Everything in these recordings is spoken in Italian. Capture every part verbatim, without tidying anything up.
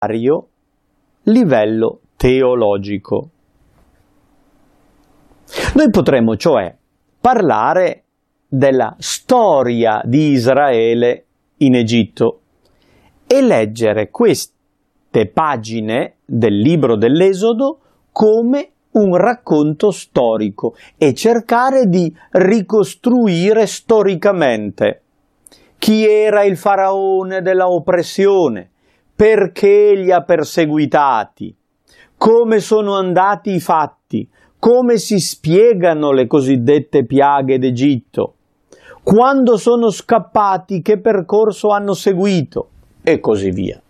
livello teologico. Noi potremmo cioè parlare della storia di Israele in Egitto e leggere queste pagine del libro dell'Esodo come un racconto storico e cercare di ricostruire storicamente chi era il faraone della oppressione, perché li ha perseguitati, come sono andati i fatti, come si spiegano le cosiddette piaghe d'Egitto, quando sono scappati, che percorso hanno seguito e così via.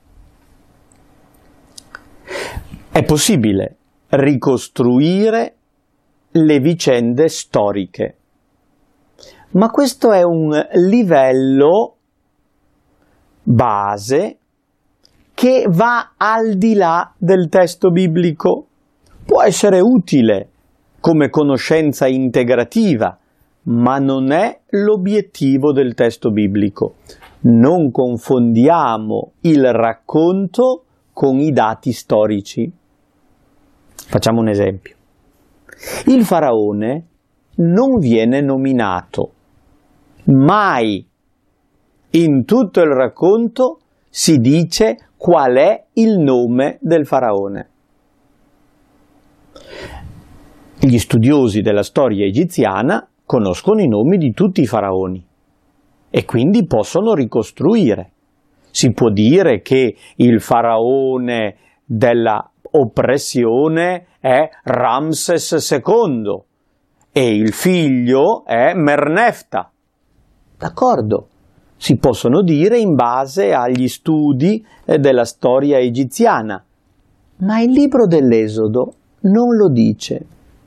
È possibile ricostruire le vicende storiche, ma questo è un livello base che va al di là del testo biblico. Può essere utile come conoscenza integrativa, ma non è l'obiettivo del testo biblico. Non confondiamo il racconto con i dati storici. Facciamo un esempio. Il faraone non viene nominato. Mai in tutto il racconto si dice qual è il nome del faraone. Gli studiosi della storia egiziana conoscono i nomi di tutti i faraoni e quindi possono ricostruire. Si può dire che il faraone della oppressione è Ramses secondo e il figlio è Mernefta. D'accordo? Si possono dire in base agli studi della storia egiziana, ma il libro dell'Esodo non lo dice,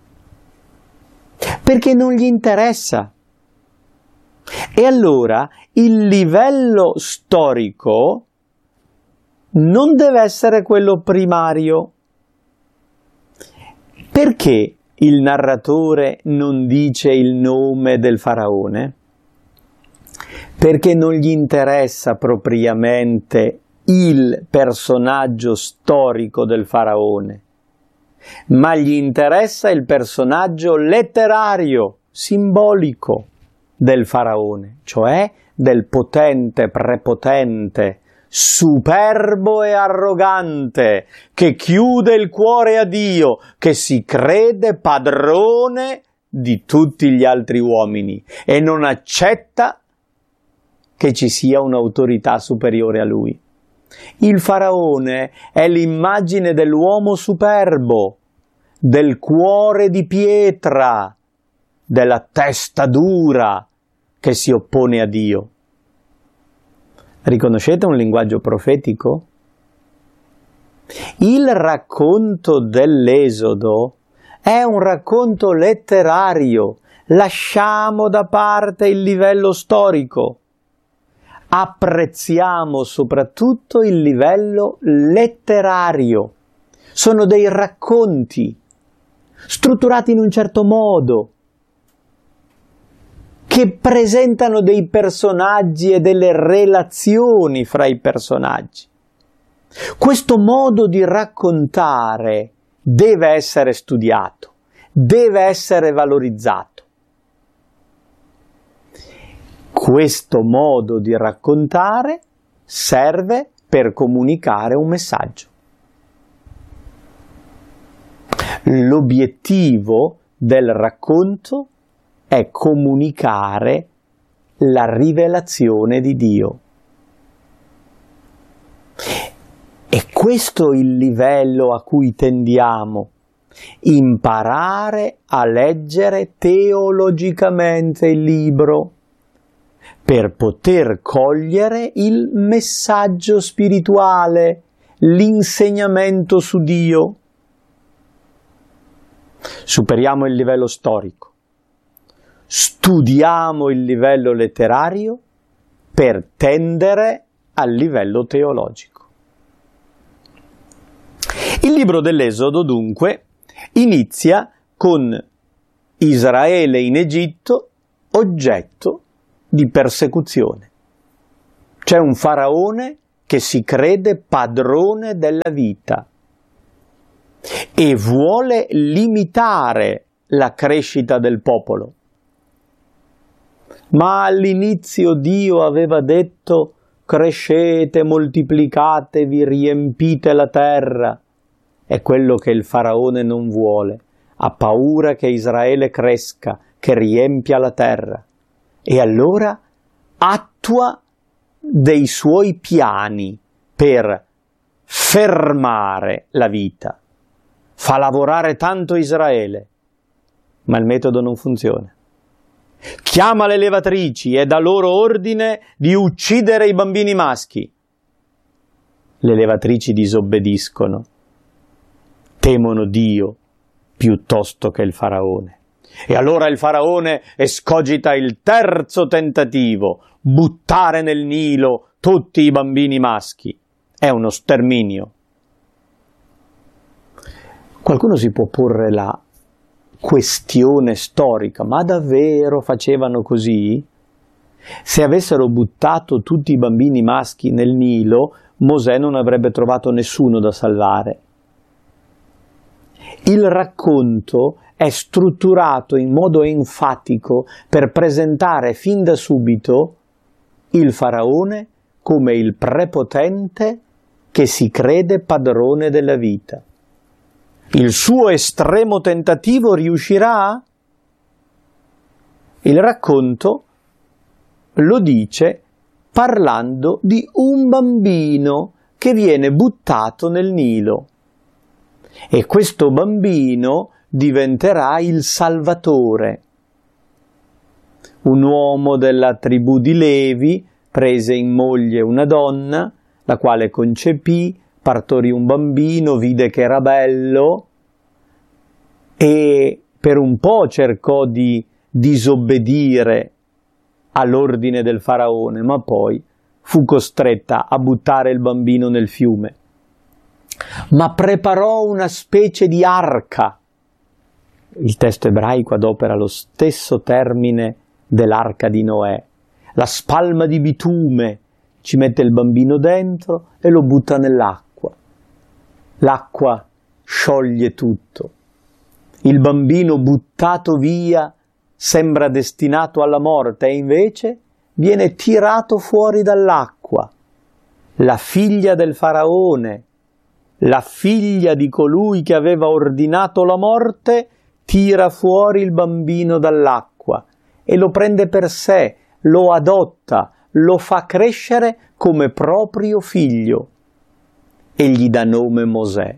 perché non gli interessa. E allora il livello storico non deve essere quello primario. Perché il narratore non dice il nome del faraone? Perché non gli interessa propriamente il personaggio storico del faraone, ma gli interessa il personaggio letterario, simbolico del faraone, cioè del potente, prepotente, superbo e arrogante, che chiude il cuore a Dio, che si crede padrone di tutti gli altri uomini e non accetta che ci sia un'autorità superiore a lui. Il faraone è l'immagine dell'uomo superbo, del cuore di pietra, della testa dura che si oppone a Dio. Riconoscete un linguaggio profetico? Il racconto dell'Esodo è un racconto letterario. Lasciamo da parte il livello storico. Apprezziamo soprattutto il livello letterario. Sono dei racconti strutturati in un certo modo, che presentano dei personaggi e delle relazioni fra i personaggi. Questo modo di raccontare deve essere studiato, deve essere valorizzato. Questo modo di raccontare serve per comunicare un messaggio. L'obiettivo del racconto è comunicare la rivelazione di Dio. E questo è il livello a cui tendiamo, imparare a leggere teologicamente il libro per poter cogliere il messaggio spirituale, l'insegnamento su Dio. Superiamo il livello storico. Studiamo il livello letterario per tendere al livello teologico. Il libro dell'Esodo, dunque, inizia con Israele in Egitto, oggetto di persecuzione. C'è un faraone che che si crede padrone della vita e vuole limitare la crescita del popolo. Ma all'inizio Dio aveva detto: crescete, moltiplicatevi, riempite la terra. È quello che il faraone non vuole. Ha paura che Israele cresca, che riempia la terra. E allora attua dei suoi piani per fermare la vita. Fa lavorare tanto Israele, ma il metodo non funziona. Chiama le levatrici e dà loro ordine di uccidere i bambini maschi. Le levatrici disobbediscono, temono Dio piuttosto che il faraone. E allora il faraone escogita il terzo tentativo: buttare nel Nilo tutti i bambini maschi. È uno sterminio. Qualcuno si può porre la questione storica: ma davvero facevano così? Se avessero buttato tutti i bambini maschi nel Nilo, Mosè non avrebbe trovato nessuno da salvare. Il racconto è strutturato in modo enfatico per presentare fin da subito il faraone come il prepotente che si crede padrone della vita. Il suo estremo tentativo riuscirà? Il racconto lo dice parlando di un bambino che viene buttato nel Nilo. E questo bambino diventerà il Salvatore. Un uomo della tribù di Levi prese in moglie una donna, la quale concepì, partorì un bambino, vide che era bello e per un po' cercò di disobbedire all'ordine del faraone, ma poi fu costretta a buttare il bambino nel fiume. Ma preparò una specie di arca. Il testo ebraico adopera lo stesso termine dell'arca di Noè. La spalma di bitume, ci mette il bambino dentro e lo butta nell'acqua. L'acqua scioglie tutto. Il bambino buttato via sembra destinato alla morte e invece viene tirato fuori dall'acqua. La figlia del faraone, la figlia di colui che aveva ordinato la morte, tira fuori il bambino dall'acqua e lo prende per sé, lo adotta, lo fa crescere come proprio figlio e gli dà nome Mosè.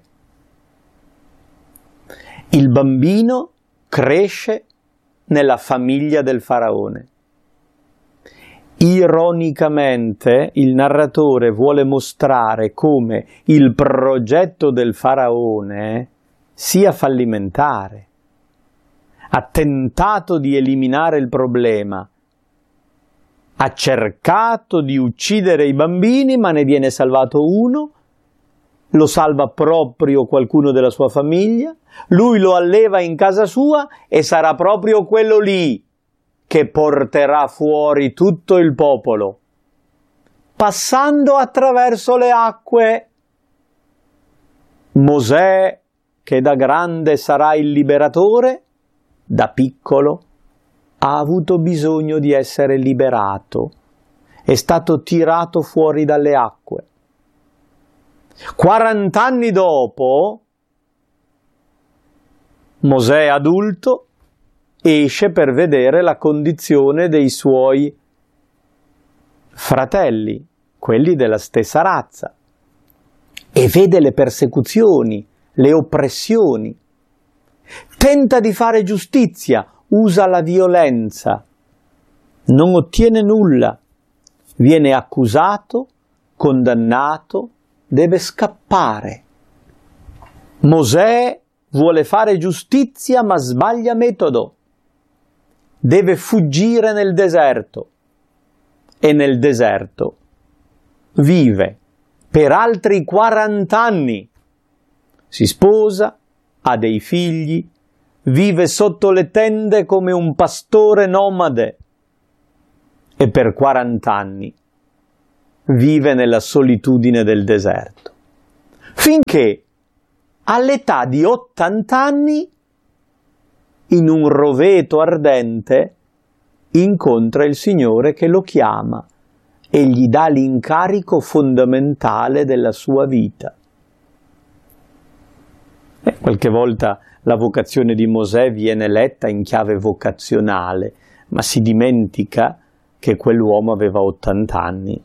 Il bambino cresce nella famiglia del faraone. Ironicamente, il narratore vuole mostrare come il progetto del faraone sia fallimentare. Ha tentato di eliminare il problema, ha cercato di uccidere i bambini, ma ne viene salvato uno, lo salva proprio qualcuno della sua famiglia, lui lo alleva in casa sua e sarà proprio quello lì che porterà fuori tutto il popolo, passando attraverso le acque. Mosè, che da grande sarà il liberatore, da piccolo ha avuto bisogno di essere liberato, è stato tirato fuori dalle acque. Quarant'anni dopo, Mosè adulto esce per vedere la condizione dei suoi fratelli, quelli della stessa razza, e vede le persecuzioni, le oppressioni. Tenta di fare giustizia, usa la violenza, non ottiene nulla, viene accusato, condannato, deve scappare. Mosè vuole fare giustizia ma sbaglia metodo. Deve fuggire nel deserto e nel deserto vive per altri quarant'anni. Si sposa, ha dei figli, vive sotto le tende come un pastore nomade e per quarant'anni vive nella solitudine del deserto, finché all'età di ottanta anni, in un roveto ardente, incontra il Signore che lo chiama e gli dà l'incarico fondamentale della sua vita. Eh, qualche volta la vocazione di Mosè viene letta in chiave vocazionale, ma si dimentica che quell'uomo aveva ottanta anni.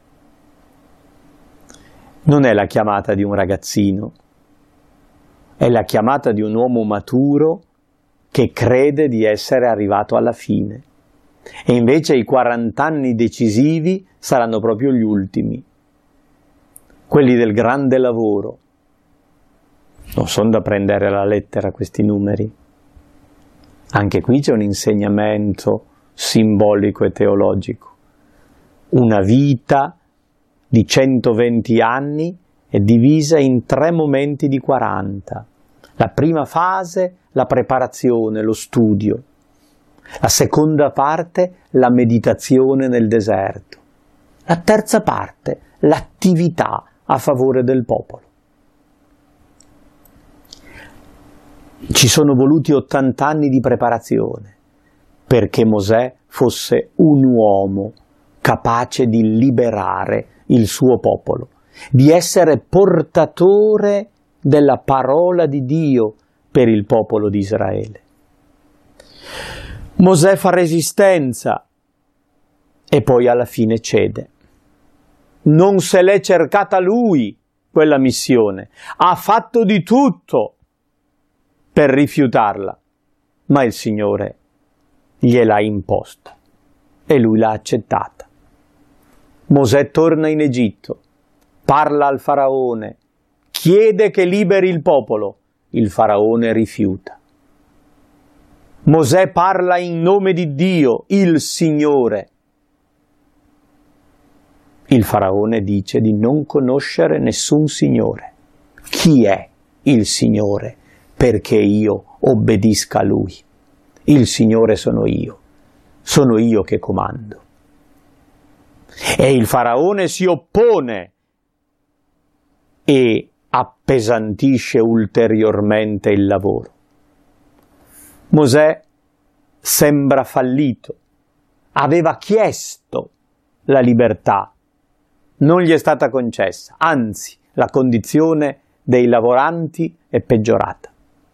Non è la chiamata di un ragazzino, è la chiamata di un uomo maturo che crede di essere arrivato alla fine. E invece i quaranta anni decisivi saranno proprio gli ultimi, quelli del grande lavoro. Non sono da prendere alla lettera questi numeri. Anche qui c'è un insegnamento simbolico e teologico. Una vita di centoventi anni è divisa in tre momenti di quaranta. La prima fase, la preparazione, lo studio. La seconda parte, la meditazione nel deserto. La terza parte, l'attività a favore del popolo. Ci sono voluti ottanta anni di preparazione perché Mosè fosse un uomo capace di liberare il suo popolo, di essere portatore della parola di Dio per il popolo di Israele. Mosè fa resistenza e poi alla fine cede. Non se l'è cercata lui quella missione, ha fatto di tutto per rifiutarla, ma il Signore gliel'ha imposta e lui l'ha accettata. Mosè torna in Egitto, parla al faraone, chiede che liberi il popolo, il faraone rifiuta. Mosè parla in nome di Dio, il Signore. Il faraone dice di non conoscere nessun Signore. Chi è il Signore perché io obbedisca a Lui? Il Signore sono io, sono io che comando. E il faraone si oppone e appesantisce ulteriormente il lavoro. Mosè sembra fallito, aveva chiesto la libertà, non gli è stata concessa, anzi la condizione dei lavoranti è peggiorata.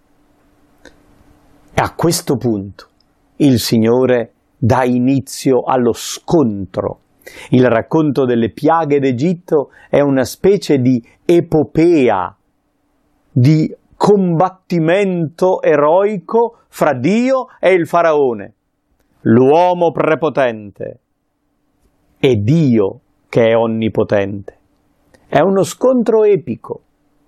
E a questo punto il Signore dà inizio allo scontro. Il racconto delle piaghe d'Egitto è una specie di epopea, di combattimento eroico fra Dio e il faraone, l'uomo prepotente e Dio che è onnipotente. È uno scontro epico.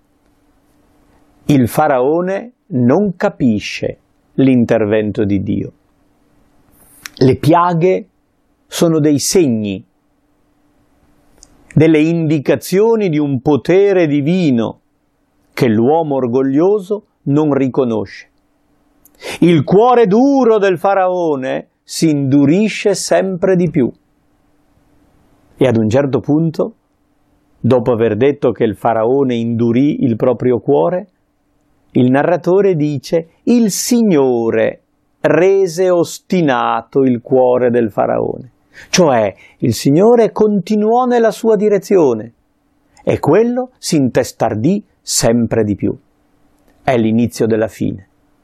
Il faraone non capisce l'intervento di Dio. Le piaghe sono dei segni, delle indicazioni di un potere divino che l'uomo orgoglioso non riconosce. Il cuore duro del faraone si indurisce sempre di più. E ad un certo punto, dopo aver detto che il faraone indurì il proprio cuore, il narratore dice: il Signore rese ostinato il cuore del faraone. Cioè, il Signore continuò nella sua direzione e quello si intestardì sempre di più. È l'inizio della fine.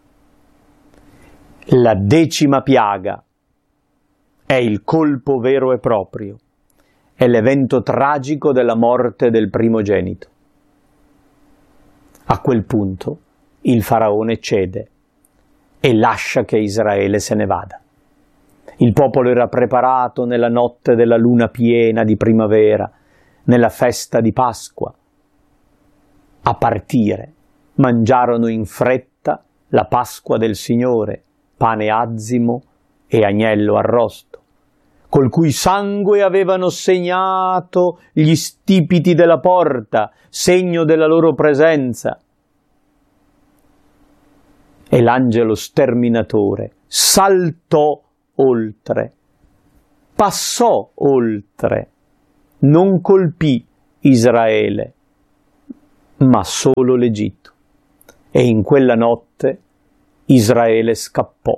La decima piaga è il colpo vero e proprio, è l'evento tragico della morte del primogenito. A quel punto il faraone cede e lascia che Israele se ne vada. Il popolo era preparato nella notte della luna piena di primavera, nella festa di Pasqua, a partire. Mangiarono in fretta la Pasqua del Signore, pane azimo e agnello arrosto, col cui sangue avevano segnato gli stipiti della porta, segno della loro presenza. E l'angelo sterminatore saltò oltre, passò oltre non colpì Israele, ma solo l'Egitto. E in quella notte Israele scappò.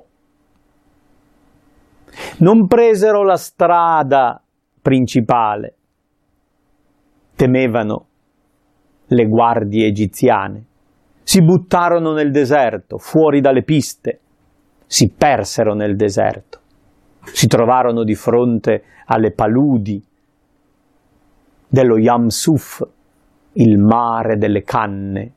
Non presero la strada principale, temevano le guardie egiziane, si buttarono nel deserto, fuori dalle piste, si persero nel deserto, si trovarono di fronte alle paludi dello Yam Suf, il mare delle canne.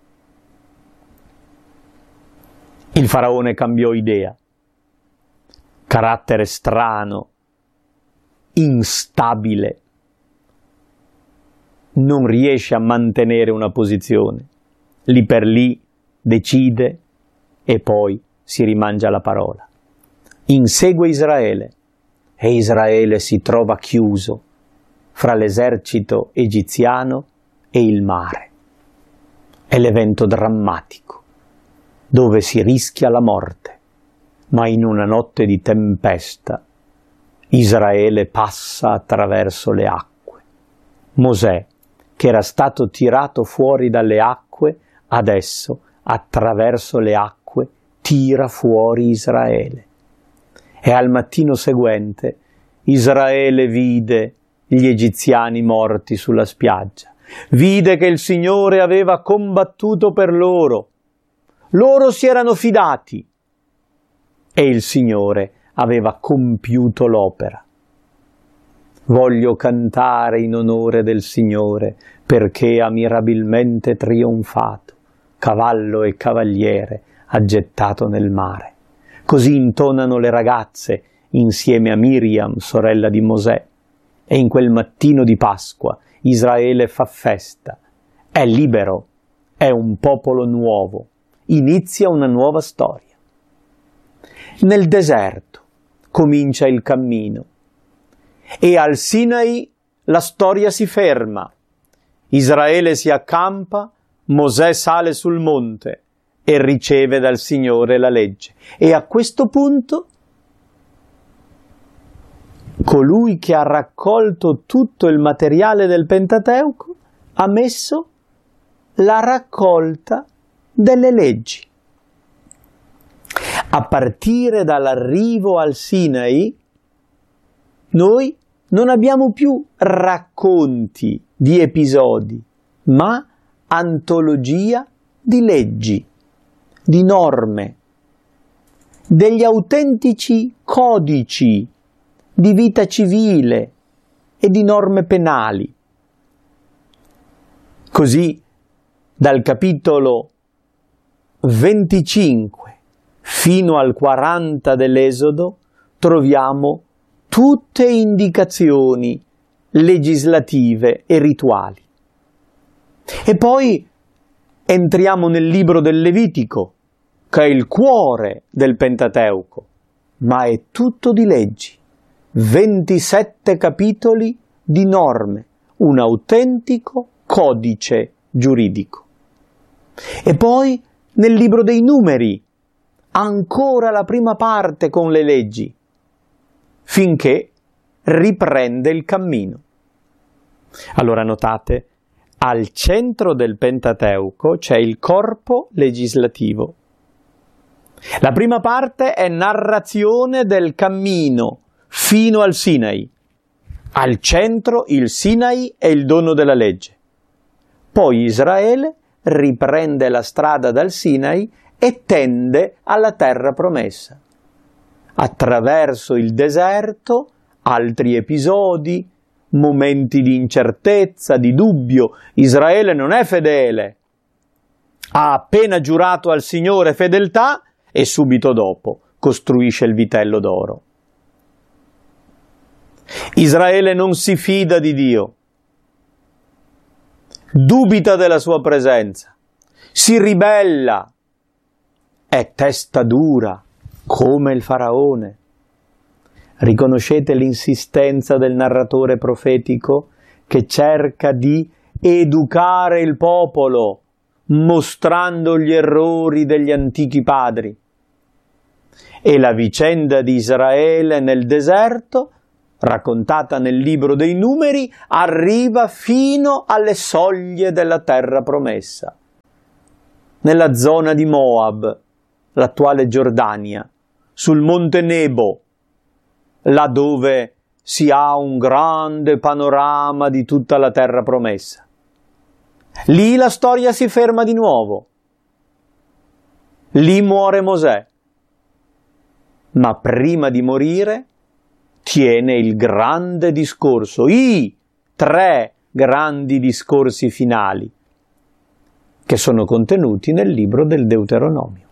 Il faraone cambiò idea, carattere strano, instabile, non riesce a mantenere una posizione, lì per lì decide e poi si rimangia la parola. Insegue Israele e Israele si trova chiuso fra l'esercito egiziano e il mare. È l'evento drammatico, dove si rischia la morte, ma in una notte di tempesta Israele passa attraverso le acque. Mosè, che era stato tirato fuori dalle acque, adesso attraverso le acque tira fuori Israele. E al mattino seguente Israele vide gli egiziani morti sulla spiaggia, vide che il Signore aveva combattuto per loro, loro si erano fidati e il Signore aveva compiuto l'opera. Voglio cantare in onore del Signore perché ha mirabilmente trionfato, cavallo e cavaliere ha gettato nel mare. Così intonano le ragazze insieme a Miriam, sorella di Mosè, e in quel mattino di Pasqua Israele fa festa, è libero, è un popolo nuovo, inizia una nuova storia. Nel deserto comincia il cammino e al Sinai la storia si ferma. Israele si accampa, Mosè sale sul monte e riceve dal Signore la legge. E a questo punto colui che ha raccolto tutto il materiale del Pentateuco ha messo la raccolta delle leggi. A partire dall'arrivo al Sinai, noi non abbiamo più racconti di episodi, ma antologia di leggi, di norme, degli autentici codici di vita civile e di norme penali. Così, dal capitolo venticinque fino al quaranta dell'Esodo troviamo tutte indicazioni legislative e rituali. E poi entriamo nel libro del Levitico, che è il cuore del Pentateuco, ma è tutto di leggi, ventisette capitoli di norme, un autentico codice giuridico. E poi nel libro dei Numeri, ancora la prima parte con le leggi, finché riprende il cammino. Allora notate, al centro del Pentateuco c'è il corpo legislativo. La prima parte è narrazione del cammino fino al Sinai. Al centro il Sinai e il dono della legge. Poi Israele riprende la strada dal Sinai e tende alla terra promessa. Attraverso il deserto, altri episodi, momenti di incertezza, di dubbio. Israele non è fedele. Ha appena giurato al Signore fedeltà e subito dopo costruisce il vitello d'oro. Israele non si fida di Dio, dubita della sua presenza, si ribella, è testa dura come il faraone. Riconoscete l'insistenza del narratore profetico che cerca di educare il popolo, mostrando gli errori degli antichi padri. E la vicenda di Israele nel deserto raccontata nel libro dei Numeri, arriva fino alle soglie della terra promessa, nella zona di Moab, l'attuale Giordania, sul monte Nebo, là dove si ha un grande panorama di tutta la terra promessa. Lì la storia si ferma di nuovo. Lì muore Mosè, ma prima di morire tiene il grande discorso, i tre grandi discorsi finali, che sono contenuti nel libro del Deuteronomio.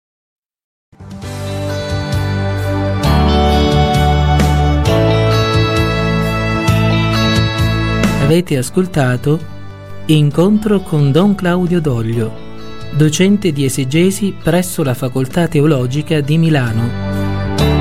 Avete ascoltato Incontro con Don Claudio Doglio, docente di esegesi presso la Facoltà Teologica di Milano.